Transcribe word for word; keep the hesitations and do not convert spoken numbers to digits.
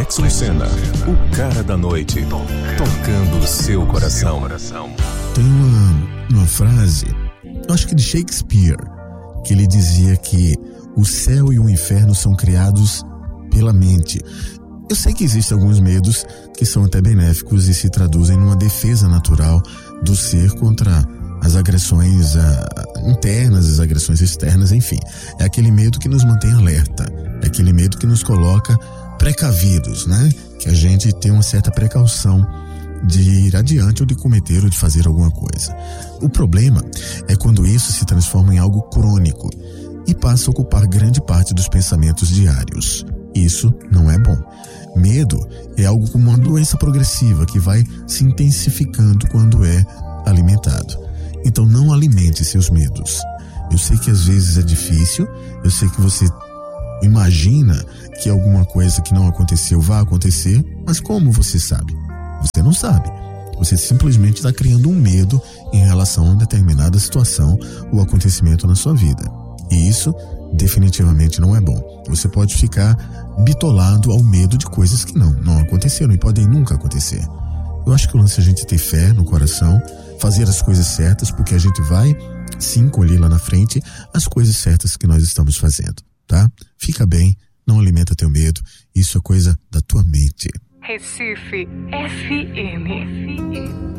Edson Senna, o cara da noite, tocando o seu coração. Tem uma, uma frase, eu acho que de Shakespeare, que ele dizia que o céu e o inferno são criados pela mente. Eu sei que existem alguns medos que são até benéficos e se traduzem numa defesa natural do ser contra as agressões uh, internas, as agressões externas, enfim. É aquele medo que nos mantém alerta, é aquele medo que nos coloca precavidos, né? Que a gente tem uma certa precaução de ir adiante ou de cometer ou de fazer alguma coisa. O problema é quando isso se transforma em algo crônico e passa a ocupar grande parte dos pensamentos diários. Isso não é bom. Medo é algo como uma doença progressiva que vai se intensificando quando é alimentado. Então não alimente seus medos. Eu sei que às vezes é difícil, eu sei que você imagina que alguma coisa que não aconteceu vai acontecer, mas como você sabe? Você não sabe. Você simplesmente está criando um medo em relação a determinada situação ou acontecimento na sua vida. E isso definitivamente não é bom. Você pode ficar bitolado ao medo de coisas que não, não aconteceram e podem nunca acontecer. Eu acho que o lance é a gente ter fé no coração, fazer as coisas certas, porque a gente vai sim colher lá na frente as coisas certas que nós estamos fazendo, tá? Fica bem, não alimenta teu medo, isso é coisa da tua mente. Recife F M.